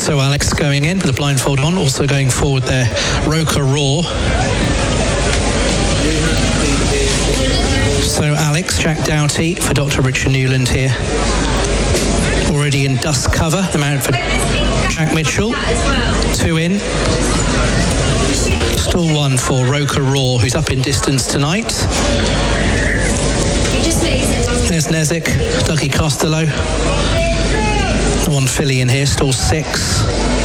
So Alex going in with the blindfold on, also going forward there, Roker Raw. So Alex, Jack Doughty for Dr. Richard Newland here. Already in dust cover, the mount for Jack Mitchell. 2 in. Stall 1 for Roker Raw, who's up in distance tonight. There's Nezik, Dougie Costello. One filly in here, stall 6.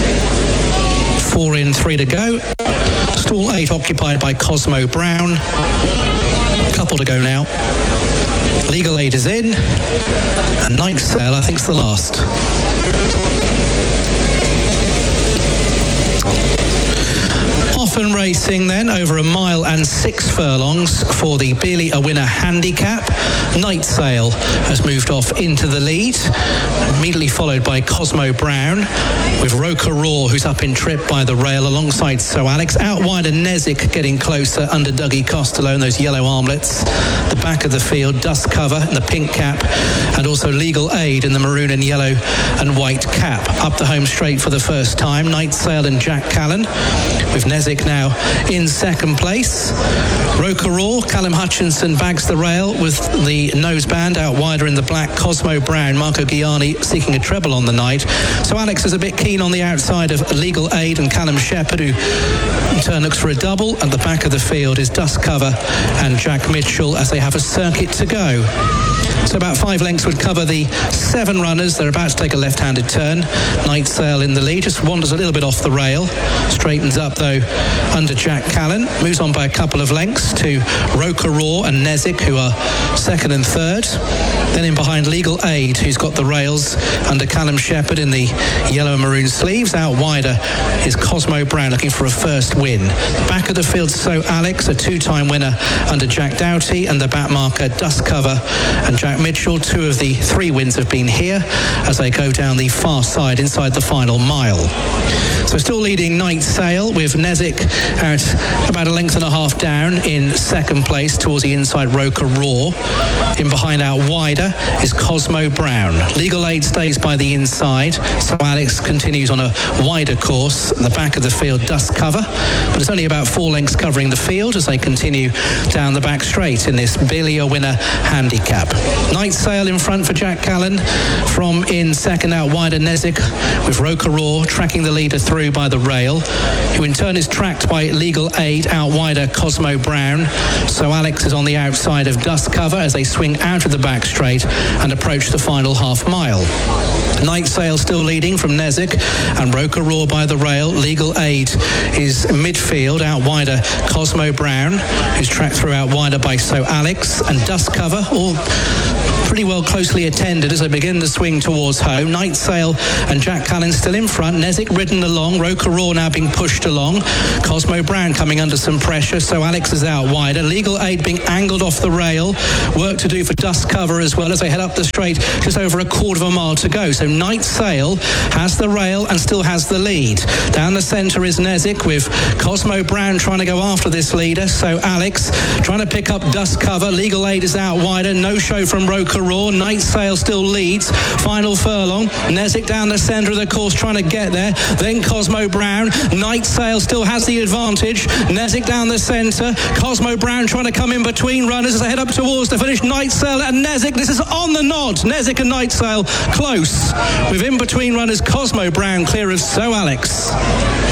4 in, 3 to go. Stall 8 occupied by Cosmo Brown. Couple to go now. Legal Aid is in. And Night Sail, I think, is the last. Often racing then over 1 mile and 6 furlongs for the Beely a Winner handicap. Night Sail has moved off into the lead, immediately followed by Cosmo Brown, with Roker Raw, who's up in trip by the rail alongside So Alex. Out wider, Nezik getting closer under Dougie Costello and those yellow armlets. The back of the field, dust cover in the pink cap, and also Legal Aid in the maroon and yellow and white cap. Up the home straight for the first time, Night Sail and Jack Callan, with Nezik now in second place. Roker Raw, Callum Hutchinson bags the rail with the noseband. Out wider in the black, Cosmo Brown, Marco Gianni seeking a treble on the night. So Alex is a bit keen on the outside of Legal Aid and Callum Shepherd, who in turn looks for a double. At the back of the field is Dust Cover and Jack Mitchell as they have a circuit to go. So about 5 lengths would cover the 7 runners. They're about to take a left-handed turn. Night Sail in the lead, just wanders a little bit off the rail. Straightens up though under Jack Callan. Moves on by a couple of lengths to Roker Raw and Nezik, who are second and third. Then in behind Legal Aid, who's got the rails under Callum Shepherd in the yellow and maroon sleeves. Out wider is Cosmo Brown looking for a first win. Back of the field, So Alex, a 2-time winner under Jack Doughty, and the back marker Dust Cover and Jack Mitchell. 2 of the 3 wins have been here as they go down the far side inside the final mile. So still leading Night Sail with Nezik out about a length and a half down in second place towards the inside Roker Raw. In behind out wider is Cosmo Brown. Legal Aid stays by the inside, so Alex continues on a wider course. At the back of the field, Dust Cover, but it's only about 4 lengths covering the field as they continue down the back straight in this Beely a Winner handicap. Night Sail in front for Jack Callan. From in second out wider, Nezik with Roker Raw tracking the leader through by the rail, who in turn is tracked by Legal Aid. Out wider, Cosmo Brown. So Alex is on the outside of Dust Cover as they swing out of the back straight and approach the final half mile. Night Sail still leading from Nezik and Roker Raw by the rail. Legal Aid is midfield. Out wider, Cosmo Brown, who's tracked through out wider by So Alex and Dust Cover, all pretty well closely attended as they begin the swing towards home. Night Sail and Jack Callan still in front. Nezik ridden along. Roker Raw now being pushed along. Cosmo Brown coming under some pressure. So Alex is out wider. Legal Aid being angled off the rail. Work to do for Dust Cover as well as they head up the straight. Just over a quarter of a mile to go. So Night Sail has the rail and still has the lead. Down the centre is Nezik with Cosmo Brown trying to go after this leader. So Alex trying to pick up Dust Cover. Legal Aid is out wider. No show from Roker Raw. Night Sail still leads. Final furlong. Nezik down the centre of the course trying to get there. Then Cosmo Brown. Night Sail still has the advantage. Nezik down the centre. Cosmo Brown trying to come in between runners as they head up towards the finish. Night Sail and Nezik. This is on the nod. Nezik and Night Sail close. With in between runners Cosmo Brown clear of So Alex.